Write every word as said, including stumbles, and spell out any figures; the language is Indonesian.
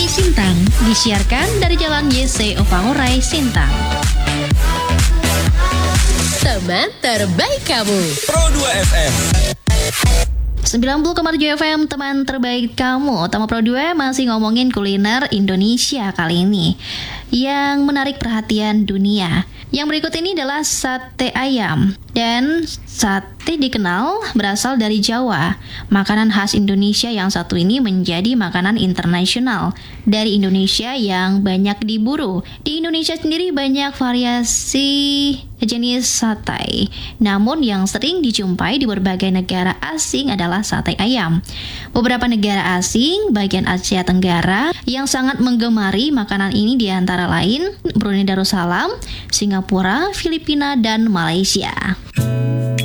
Sintang, disiarkan dari Jalan Y C Opangurai, Sintang. Teman terbaik kamu, Pro dua F M sembilan puluh koma tujuh F M, teman terbaik kamu. Utama Pro dua masih ngomongin kuliner Indonesia kali ini yang menarik perhatian dunia. Yang berikut ini adalah sate ayam. Dan sate dikenal berasal dari Jawa. Makanan khas Indonesia yang satu ini menjadi makanan internasional dari Indonesia yang banyak diburu. Di Indonesia sendiri banyak variasi jenis sate. Namun yang sering dijumpai di berbagai negara asing adalah sate ayam. Beberapa negara asing bagian Asia Tenggara yang sangat menggemari makanan ini di antara lain Brunei Darussalam, Singapura, Filipina, dan Malaysia.